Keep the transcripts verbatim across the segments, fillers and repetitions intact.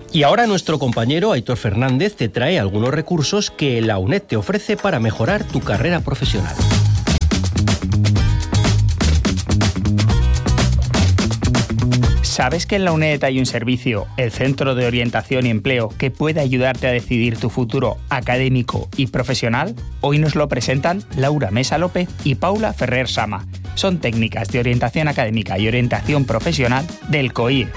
Y ahora nuestro compañero Aitor Fernández te trae algunos recursos que la UNED te ofrece para mejorar tu carrera profesional. ¿Sabes que en la UNED hay un servicio, el Centro de Orientación y Empleo, que puede ayudarte a decidir tu futuro académico y profesional? Hoy nos lo presentan Laura Mesa López y Paula Ferrer Sama. Son técnicas de orientación académica y orientación profesional del C O I E.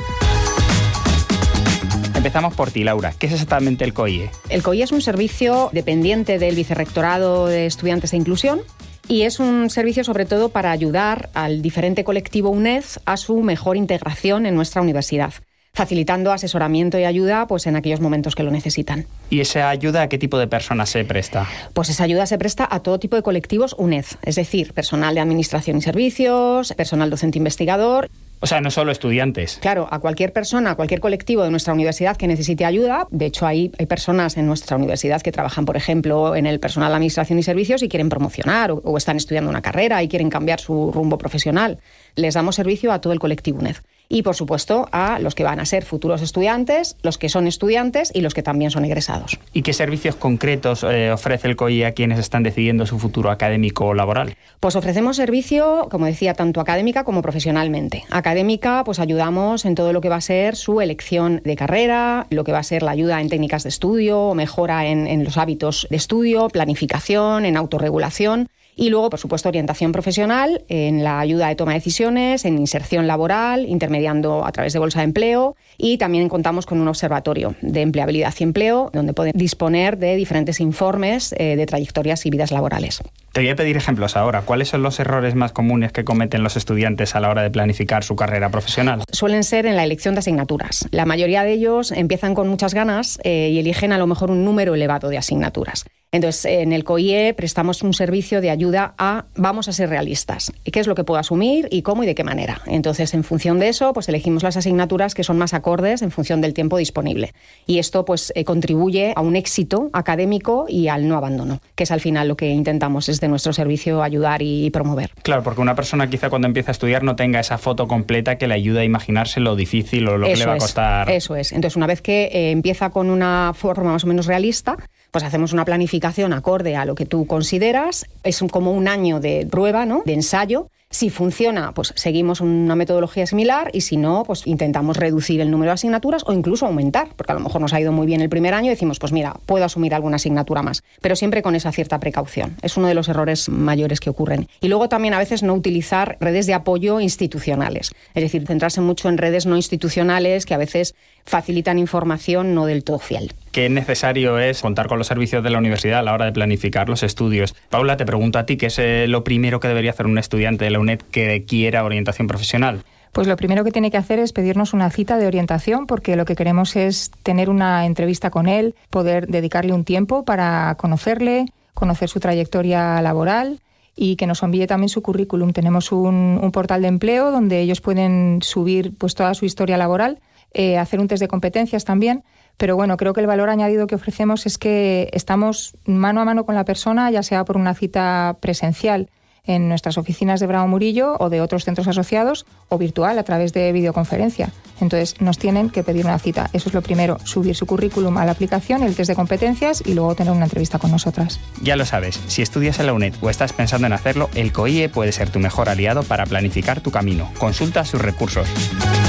Empezamos por ti, Laura. ¿Qué es exactamente el C O I E? El C O I E es un servicio dependiente del Vicerrectorado de Estudiantes e Inclusión y es un servicio sobre todo para ayudar al diferente colectivo UNED a su mejor integración en nuestra universidad, facilitando asesoramiento y ayuda pues, en aquellos momentos que lo necesitan. ¿Y esa ayuda a qué tipo de personas se presta? Pues esa ayuda se presta a todo tipo de colectivos UNED, es decir, personal de administración y servicios, personal docente investigador. O sea, no solo estudiantes. Claro, a cualquier persona, a cualquier colectivo de nuestra universidad que necesite ayuda. De hecho, hay, hay personas en nuestra universidad que trabajan, por ejemplo, en el personal de administración y servicios y quieren promocionar o, o están estudiando una carrera y quieren cambiar su rumbo profesional. Les damos servicio a todo el colectivo UNED. Y, por supuesto, a los que van a ser futuros estudiantes, los que son estudiantes y los que también son egresados. ¿Y qué servicios concretos eh, ofrece el C O I E a quienes están decidiendo su futuro académico o laboral? Pues ofrecemos servicio, como decía, tanto académica como profesionalmente. Académica, pues ayudamos en todo lo que va a ser su elección de carrera, lo que va a ser la ayuda en técnicas de estudio, mejora en, en los hábitos de estudio, planificación, en autorregulación. Y luego, por supuesto, orientación profesional en la ayuda de toma de decisiones, en inserción laboral, intermediando a través de bolsa de empleo, y también contamos con un observatorio de empleabilidad y empleo donde pueden disponer de diferentes informes eh, de trayectorias y vidas laborales. Te voy a pedir ejemplos ahora. ¿Cuáles son los errores más comunes que cometen los estudiantes a la hora de planificar su carrera profesional? Suelen ser en la elección de asignaturas. La mayoría de ellos empiezan con muchas ganas eh, y eligen a lo mejor un número elevado de asignaturas. Entonces, en el C O I E prestamos un servicio de ayuda a vamos a ser realistas. ¿Qué es lo que puedo asumir y cómo y de qué manera? Entonces, en función de eso, pues elegimos las asignaturas que son más acordes en función del tiempo disponible. Y esto pues eh, contribuye a un éxito académico y al no abandono, que es al final lo que intentamos desde nuestro servicio ayudar y promover. Claro, porque una persona quizá cuando empieza a estudiar no tenga esa foto completa que le ayude a imaginarse lo difícil o lo que eso le va es, a costar. Eso es. Entonces, una vez que eh, empieza con una forma más o menos realista, pues hacemos una planificación acorde a lo que tú consideras. Es un, como un año de prueba, ¿no? De ensayo. Si funciona, pues seguimos una metodología similar y si no, pues intentamos reducir el número de asignaturas o incluso aumentar, porque a lo mejor nos ha ido muy bien el primer año y decimos, pues mira, puedo asumir alguna asignatura más, pero siempre con esa cierta precaución. Es uno de los errores mayores que ocurren. Y luego también a veces no utilizar redes de apoyo institucionales, es decir, centrarse mucho en redes no institucionales que a veces facilitan información no del todo fiel. Qué necesario es contar con los servicios de la universidad a la hora de planificar los estudios. Paula, te pregunto a ti, ¿qué es eh, lo primero que debería hacer un estudiante de la UNED que quiera orientación profesional? Pues lo primero que tiene que hacer es pedirnos una cita de orientación, porque lo que queremos es tener una entrevista con él, poder dedicarle un tiempo para conocerle, conocer su trayectoria laboral y que nos envíe también su currículum. Tenemos un, un portal de empleo donde ellos pueden subir pues toda su historia laboral, eh, hacer un test de competencias también. Pero bueno, creo que el valor añadido que ofrecemos es que estamos mano a mano con la persona, ya sea por una cita presencial en nuestras oficinas de Bravo Murillo o de otros centros asociados o virtual a través de videoconferencia. Entonces nos tienen que pedir una cita. Eso es lo primero, subir su currículum a la aplicación, el test de competencias y luego tener una entrevista con nosotras. Ya lo sabes, si estudias en la UNED o estás pensando en hacerlo, el C O I E puede ser tu mejor aliado para planificar tu camino. Consulta sus recursos.